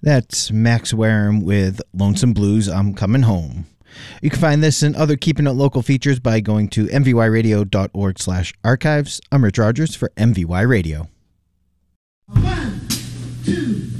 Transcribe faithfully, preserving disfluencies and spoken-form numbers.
That's Max Wareham with Lonesome Blues, I'm Coming Home. You can find this and other Keeping It Local features by going to m v y radio dot org slash archives. I'm Rich Rogers for M V Y Radio. One, two,